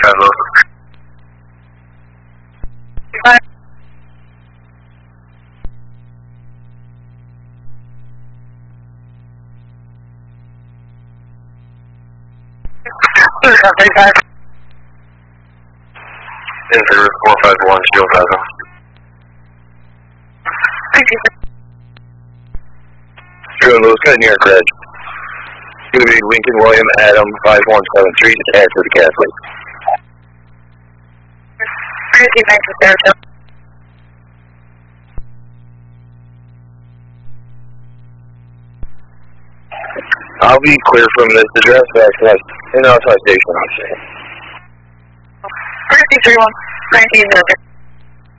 35 low. Enter 451, Shield Plaza. Shield, Lewis, good near Craig. It's going to be Lincoln William Adam 5173 to add to the Catholic. I'll be clear from this address back to in outside station, I'll say. 331, 19